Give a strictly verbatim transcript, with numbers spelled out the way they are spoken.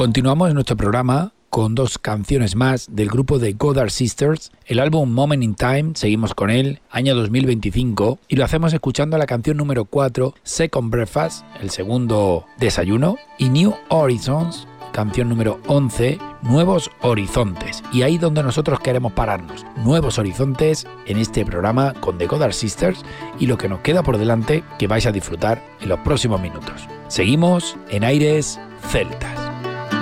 Continuamos en nuestro programa con dos canciones más del grupo de Goddard Sisters, el álbum Moment in Time, seguimos con él, año dos mil veinticinco, y lo hacemos escuchando la canción número cuatro, Second Breakfast, el segundo desayuno, y New Horizons, canción número once, Nuevos Horizontes. Y ahí donde nosotros queremos pararnos, Nuevos Horizontes, en este programa con The Goddard Sisters, y lo que nos queda por delante que vais a disfrutar en los próximos minutos. Seguimos en Aires Celtas.